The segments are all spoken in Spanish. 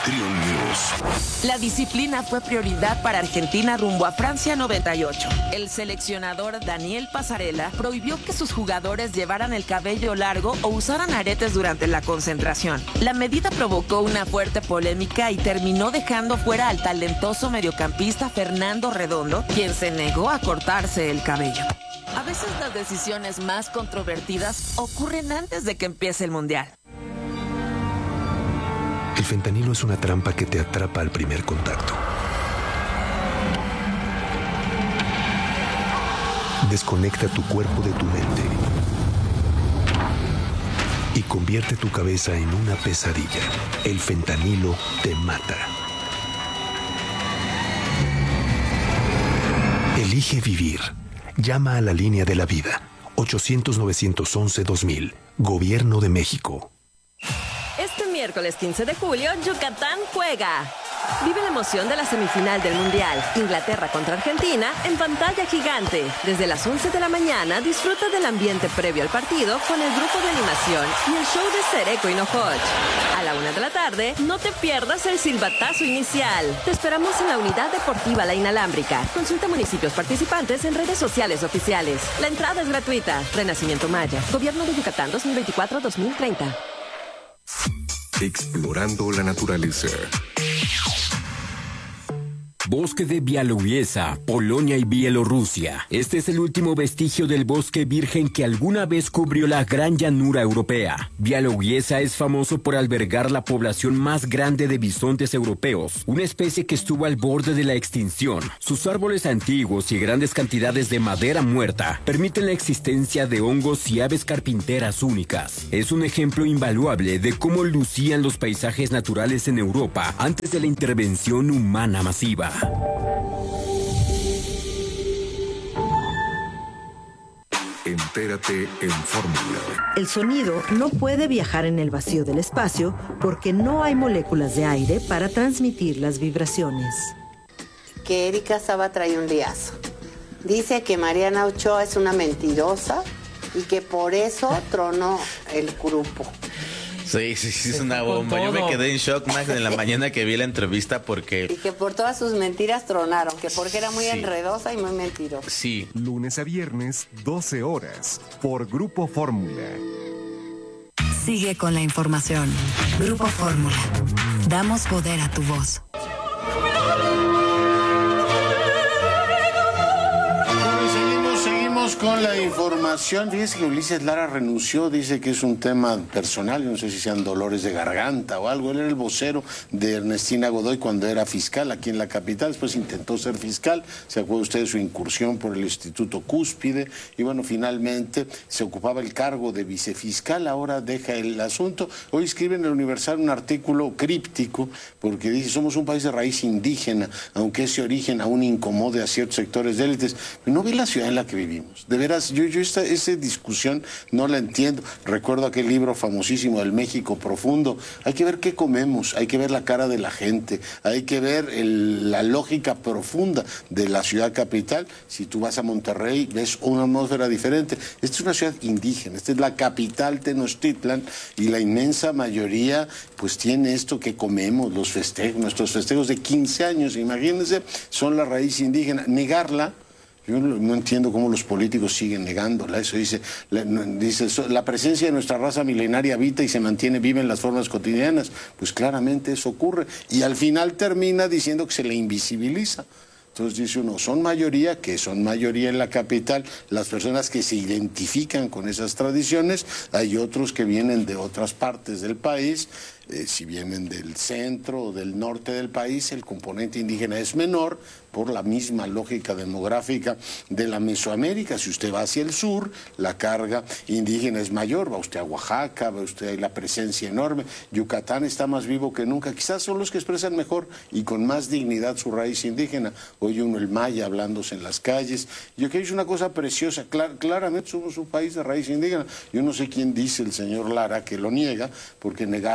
Triun News. La disciplina fue prioridad para Argentina rumbo a Francia 98. El seleccionador Daniel Passarella prohibió que sus jugadores llevaran el cabello largo o usaran aretes durante la concentración. La medida provocó una fuerte polémica y terminó dejando fuera al talentoso mediocampista Fernando Redondo, quien se negó a cortarse el cabello. A veces las decisiones más controvertidas ocurren antes de que empiece el Mundial. El fentanilo es una trampa que te atrapa al primer contacto. Desconecta tu cuerpo de tu mente y convierte tu cabeza en una pesadilla. El fentanilo te mata. Elige vivir. Llama a la línea de la vida. 800-911-2000. Gobierno de México. Este miércoles 15 de julio, Yucatán juega. Vive la emoción de la semifinal del Mundial, Inglaterra contra Argentina, en pantalla gigante. Desde las 11 de la mañana, disfruta del ambiente previo al partido con el grupo de animación y el show de Cereco y Nojoch. A la 1 de la tarde, no te pierdas el silbatazo inicial. Te esperamos en la Unidad Deportiva La Inalámbrica. Consulta municipios participantes en redes sociales oficiales. La entrada es gratuita. Renacimiento Maya. Gobierno de Yucatán 2024-2030. Explorando la naturaleza. Bosque de Białowieża, Polonia y Bielorrusia. Este es el último vestigio del bosque virgen que alguna vez cubrió la gran llanura europea. Białowieża es famoso por albergar la población más grande de bisontes europeos, una especie que estuvo al borde de la extinción. Sus árboles antiguos y grandes cantidades de madera muerta permiten la existencia de hongos y aves carpinteras únicas. Es un ejemplo invaluable de cómo lucían los paisajes naturales en Europa antes de la intervención humana masiva. Entérate en Fórmula. El sonido no puede viajar en el vacío del espacio porque no hay moléculas de aire para transmitir las vibraciones. Que Erika Saba trae un liazo. Dice que Mariana Ochoa es una mentirosa y que por eso tronó el grupo. Sí, es una bomba. Yo me quedé en shock, Max, en la mañana que vi la entrevista porque... Y que por todas sus mentiras tronaron, que porque era muy enredosa y muy mentirosa. Sí. Lunes a viernes, 12 horas, por Grupo Fórmula. Sigue con la información. Grupo Fórmula. Damos poder a tu voz. Con la información, fíjese que Ulises Lara renunció, dice que es un tema personal, yo no sé si sean dolores de garganta o algo. Él era el vocero de Ernestina Godoy cuando era fiscal aquí en la capital, después intentó ser fiscal, se acuerda usted de su incursión por el Instituto Cúspide, y bueno, finalmente se ocupaba el cargo de vicefiscal, ahora deja el asunto. Hoy escribe en el Universal un artículo críptico, porque dice, somos un país de raíz indígena, aunque ese origen aún incomode a ciertos sectores de élites. Pero no ve la ciudad en la que vivimos. De veras, yo esa discusión no la entiendo. Recuerdo aquel libro famosísimo del México Profundo. Hay que ver qué comemos, hay que ver la cara de la gente, hay que ver la lógica profunda de la ciudad capital. Si tú vas a Monterrey, ves una atmósfera diferente. Esta es una ciudad indígena, esta es la capital Tenochtitlan, y la inmensa mayoría pues tiene esto que comemos, los festejos, nuestros festejos de 15 años, imagínense, son la raíz indígena. Negarla, yo no entiendo cómo los políticos siguen negándola. Eso dice, la presencia de nuestra raza milenaria habita y se mantiene viva en las formas cotidianas. Pues claramente eso ocurre. Y al final termina diciendo que se le invisibiliza. Entonces dice uno, son mayoría, que son mayoría en la capital, las personas que se identifican con esas tradiciones. Hay otros que vienen de otras partes del país. Si vienen del centro o del norte del país, el componente indígena es menor por la misma lógica demográfica de la Mesoamérica. Si usted va hacia el sur, la carga indígena es mayor. Va usted a Oaxaca, va usted, hay la presencia enorme. Yucatán está más vivo que nunca. Quizás son los que expresan mejor y con más dignidad su raíz indígena. Oye uno el maya hablándose en las calles. Yo creo que es una cosa preciosa. Claramente somos un país de raíz indígena. Yo no sé quién dice el señor Lara que lo niega, porque negarlo pues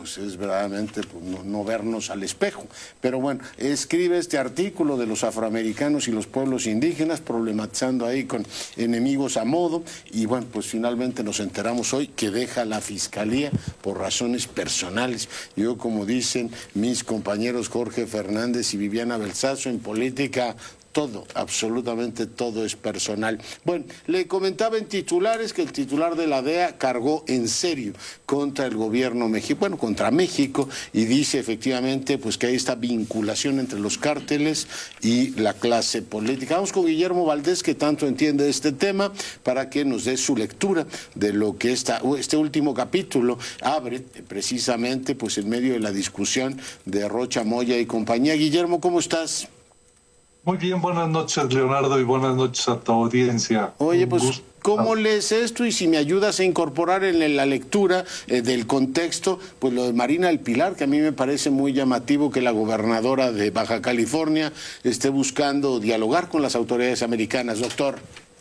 pues es verdaderamente pues, no vernos al espejo. Pero bueno, escribe este artículo de los afroamericanos y los pueblos indígenas, problematizando ahí con enemigos a modo, y bueno, pues finalmente nos enteramos hoy que deja la Fiscalía por razones personales. Yo, como dicen mis compañeros Jorge Fernández y Viviana Belsazo, en política todo, absolutamente todo es personal. Bueno, le comentaba en titulares que el titular de la DEA cargó en serio contra el gobierno mexicano, bueno, contra México, y dice efectivamente pues que hay esta vinculación entre los cárteles y la clase política. Vamos con Guillermo Valdés, que tanto entiende de este tema, para que nos dé su lectura de lo que este último capítulo abre precisamente pues en medio de la discusión de Rocha Moya y compañía. Guillermo, ¿cómo estás? Muy bien, buenas noches, Leonardo, y buenas noches a tu audiencia. Oye, pues, ¿cómo lees esto? Y si me ayudas a incorporar en la lectura del contexto, pues lo de Marina del Pilar, que a mí me parece muy llamativo que la gobernadora de Baja California esté buscando dialogar con las autoridades americanas, doctor.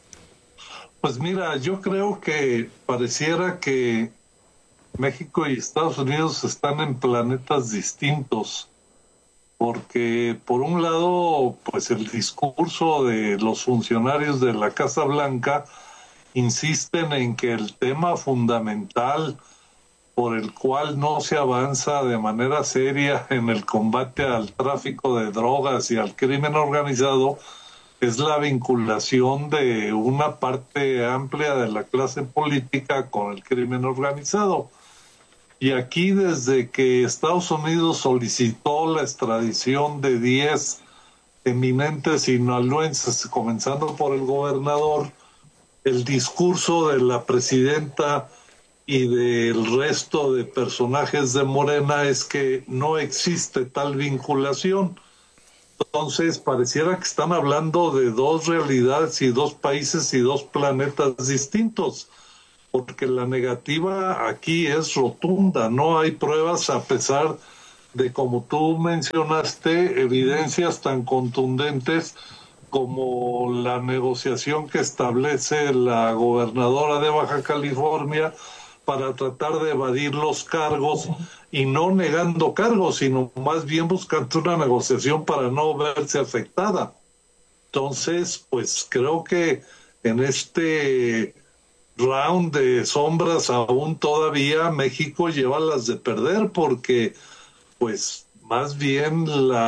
Pues mira, yo creo que pareciera que México y Estados Unidos están en planetas distintos. Porque por un lado, pues el discurso de los funcionarios de la Casa Blanca insisten en que el tema fundamental por el cual no se avanza de manera seria en el combate al tráfico de drogas y al crimen organizado es la vinculación de una parte amplia de la clase política con el crimen organizado. Y aquí, desde que Estados Unidos solicitó la extradición de 10 eminentes sinaloenses, comenzando por el gobernador, el discurso de la presidenta y del resto de personajes de Morena es que no existe tal vinculación. Entonces, pareciera que están hablando de dos realidades y dos países y dos planetas distintos. Porque la negativa aquí es rotunda, no hay pruebas a pesar de, como tú mencionaste, evidencias tan contundentes como la negociación que establece la gobernadora de Baja California para tratar de evadir los cargos, y no negando cargos, sino más bien buscando una negociación para no verse afectada. Entonces, pues creo que en este round de sombras aún todavía México lleva las de perder, porque pues más bien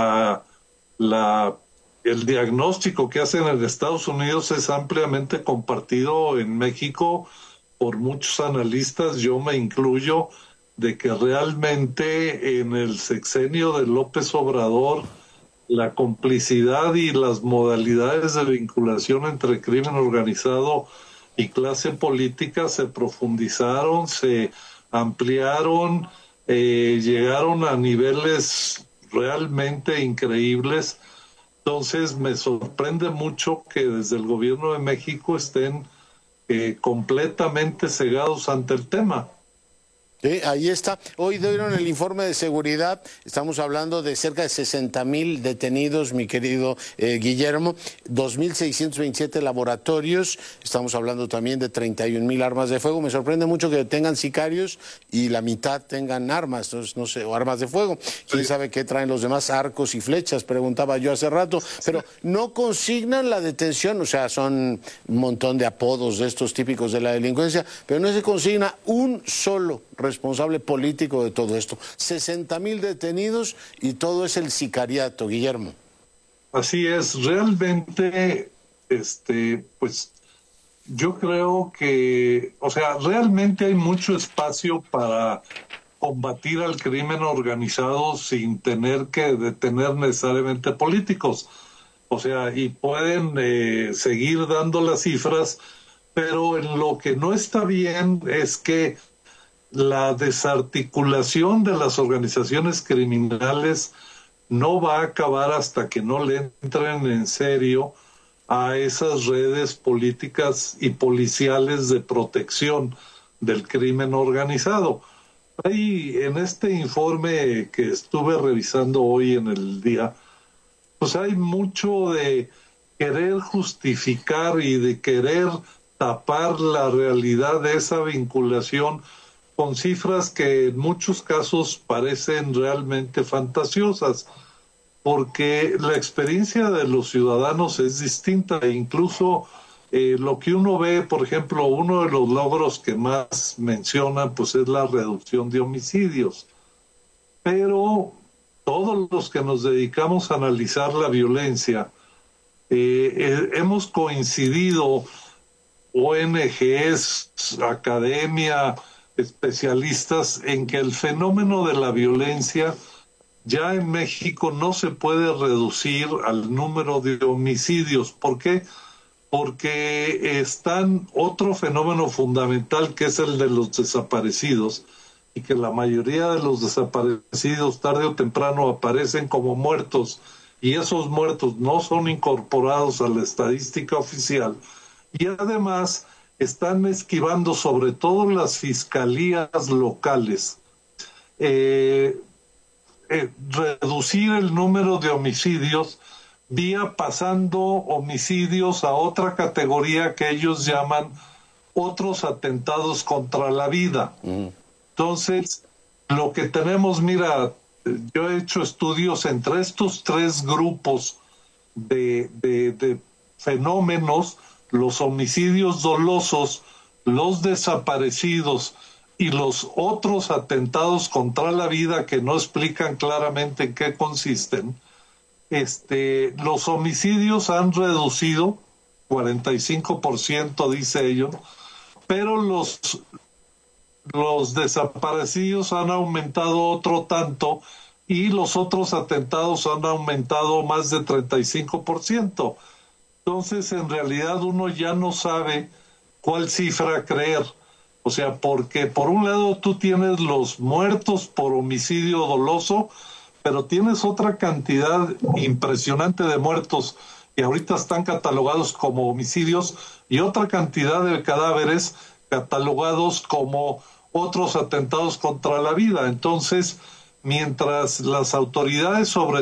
el diagnóstico que hacen en Estados Unidos es ampliamente compartido en México por muchos analistas, yo me incluyo, de que realmente en el sexenio de López Obrador la complicidad y las modalidades de vinculación entre crimen organizado y clase política se profundizaron, se ampliaron, llegaron a niveles realmente increíbles. Entonces me sorprende mucho que desde el gobierno de México estén completamente cegados ante el tema. Ahí está. Hoy dieron el informe de seguridad. Estamos hablando de cerca de 60,000 detenidos, mi querido Guillermo. 2,627 laboratorios. Estamos hablando también de 31,000 armas de fuego. Me sorprende mucho que tengan sicarios y la mitad tengan armas, no sé, o armas de fuego. ¿Quién sabe qué traen los demás? Arcos y flechas, preguntaba yo hace rato. Pero no consignan la detención. O sea, son un montón de apodos de estos típicos de la delincuencia, pero no se consigna un solo responsable político de todo esto. 60,000 detenidos y todo es el sicariato, Guillermo. Así es, realmente, pues yo creo que, o sea, realmente hay mucho espacio para combatir al crimen organizado sin tener que detener necesariamente políticos. O sea, y pueden seguir dando las cifras, pero en lo que no está bien es que la desarticulación de las organizaciones criminales no va a acabar hasta que no le entren en serio a esas redes políticas y policiales de protección del crimen organizado. Hay en este informe que estuve revisando hoy en el día, pues hay mucho de querer justificar y de querer tapar la realidad de esa vinculación, con cifras que en muchos casos parecen realmente fantasiosas, porque la experiencia de los ciudadanos es distinta e incluso lo que uno ve, por ejemplo, uno de los logros que más mencionan pues es la reducción de homicidios, pero todos los que nos dedicamos a analizar la violencia hemos coincidido, ONGs, academia, especialistas, en que el fenómeno de la violencia ya en México no se puede reducir al número de homicidios. ¿Por qué? Porque están otro fenómeno fundamental, que es el de los desaparecidos, y que la mayoría de los desaparecidos tarde o temprano aparecen como muertos, y esos muertos no son incorporados a la estadística oficial, y además están esquivando sobre todo las fiscalías locales reducir el número de homicidios vía pasando homicidios a otra categoría que ellos llaman otros atentados contra la vida. Entonces, lo que tenemos, mira, yo he hecho estudios entre estos tres grupos de fenómenos, los homicidios dolosos, los desaparecidos y los otros atentados contra la vida que no explican claramente en qué consisten. Los homicidios han reducido 45%, dice ellos, pero los desaparecidos han aumentado otro tanto y los otros atentados han aumentado más de 35%. Entonces, en realidad, uno ya no sabe cuál cifra creer. O sea, porque por un lado tú tienes los muertos por homicidio doloso, pero tienes otra cantidad impresionante de muertos que ahorita están catalogados como homicidios y otra cantidad de cadáveres catalogados como otros atentados contra la vida. Entonces, mientras las autoridades, sobre